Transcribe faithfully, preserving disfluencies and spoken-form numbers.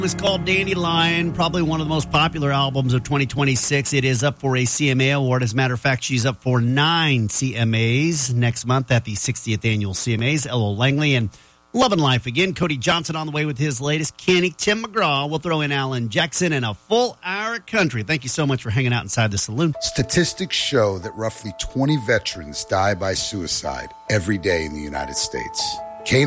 It's called Dandelion, probably one of the most popular albums of twenty twenty-six. It is up for a C M A award. As a matter of fact, she's up for nine C M As next month at the sixtieth Annual C M As. Ella Langley and Love and Life again. Cody Johnson on the way with his latest. Kenny, Tim McGraw. We'll throw in Alan Jackson and a full hour of country. Thank you so much for hanging out inside the saloon. Statistics show that roughly twenty veterans die by suicide every day in the United States.